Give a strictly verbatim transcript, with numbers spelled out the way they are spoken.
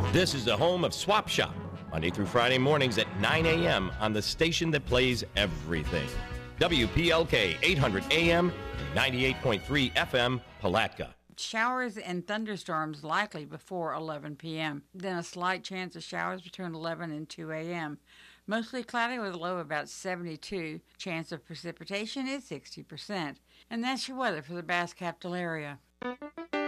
This is the home of Swap Shop, Monday through Friday mornings at nine a.m. on the station that plays everything. W P L K eight hundred A M and ninety-eight point three F M, Palatka. Showers and thunderstorms likely before eleven p.m. Then a slight chance of showers between eleven and two a.m. Mostly cloudy with a low of about seventy-two. Chance of precipitation is sixty percent. And that's your weather for the Bass Capital area.